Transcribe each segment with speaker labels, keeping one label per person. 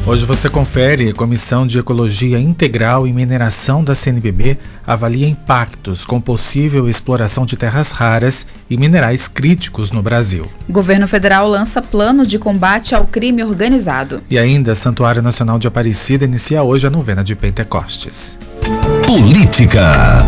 Speaker 1: Hoje você confere: a Comissão de Ecologia Integral e Mineração da CNBB avalia impactos com possível exploração de terras raras e minerais críticos no Brasil.
Speaker 2: Governo federal lança plano de combate ao crime organizado.
Speaker 1: E ainda, Santuário Nacional de Aparecida inicia hoje a novena de Pentecostes.
Speaker 3: Política.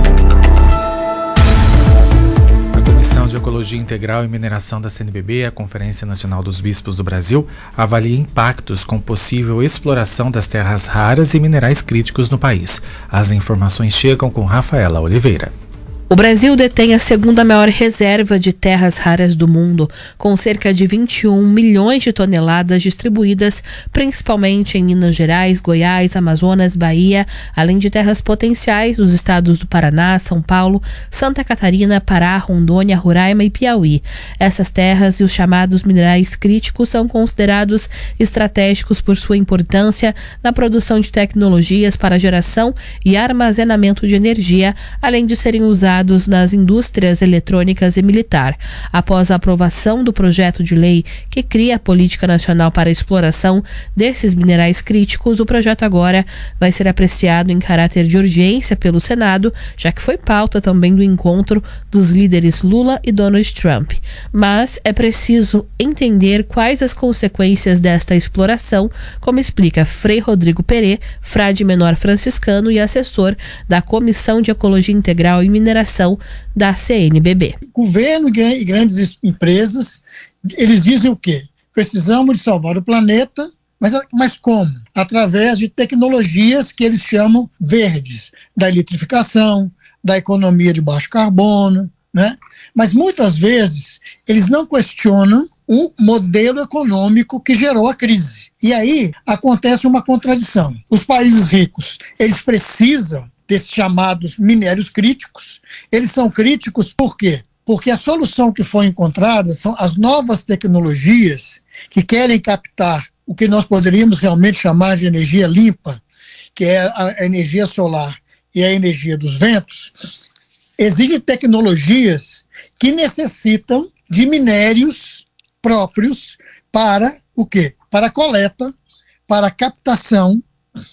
Speaker 1: A Comissão de Ecologia Integral e Mineração da CNBB, a Conferência Nacional dos Bispos do Brasil, avalia impactos com possível exploração das terras raras e minerais críticos no país. As informações chegam com Rafaela Oliveira.
Speaker 4: O Brasil detém a segunda maior reserva de terras raras do mundo, com cerca de 21 milhões de toneladas distribuídas principalmente em Minas Gerais, Goiás, Amazonas, Bahia, além de terras potenciais nos estados do Paraná, São Paulo, Santa Catarina, Pará, Rondônia, Roraima e Piauí. Essas terras e os chamados minerais críticos são considerados estratégicos por sua importância na produção de tecnologias para geração e armazenamento de energia, além de serem usados nas indústrias eletrônicas e militar. Após a aprovação do projeto de lei que cria a Política Nacional para a Exploração desses minerais críticos, o projeto agora vai ser apreciado em caráter de urgência pelo Senado, já que foi pauta também do encontro dos líderes Lula e Donald Trump. Mas é preciso entender quais as consequências desta exploração, como explica Frei Rodrigo Perê, frade menor franciscano e assessor da Comissão de Ecologia Integral e Mineração da CNBB.
Speaker 5: Governo e grandes empresas, eles dizem o quê? Precisamos de salvar o planeta, mas como? Através de tecnologias que eles chamam verdes, da eletrificação, da economia de baixo carbono, né? Mas muitas vezes eles não questionam o modelo econômico que gerou a crise. E aí acontece uma contradição. Os países ricos, eles precisam desses chamados minérios críticos. Eles são críticos por quê? Porque a solução que foi encontrada são as novas tecnologias que querem captar o que nós poderíamos realmente chamar de energia limpa, que é a energia solar e a energia dos ventos. Existem tecnologias que necessitam de minérios próprios para o quê? Para coleta, para captação,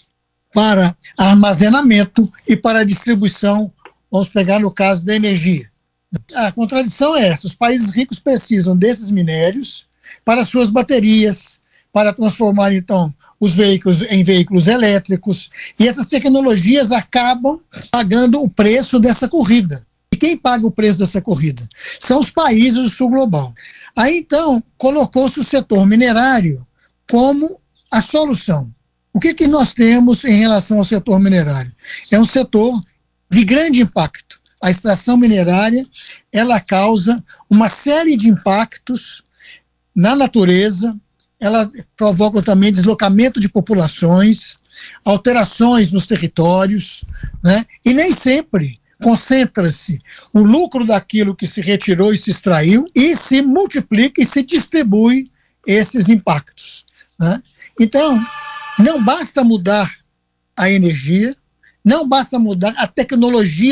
Speaker 5: para armazenamento e para distribuição, vamos pegar no caso da energia. A contradição é essa: os países ricos precisam desses minérios para suas baterias, para transformar então os veículos em veículos elétricos, e essas tecnologias acabam pagando o preço dessa corrida. E quem paga o preço dessa corrida? São os países do sul global. Aí então colocou-se o setor minerário como a solução. O que nós temos em relação ao setor minerário? É um setor de grande impacto. A extração minerária, ela causa uma série de impactos na natureza, ela provoca também deslocamento de populações, alterações nos territórios, né? E nem sempre concentra-se o lucro daquilo que se retirou e se extraiu e se multiplica e se distribui esses impactos, né? Então, não basta mudar a energia, não basta mudar a tecnologia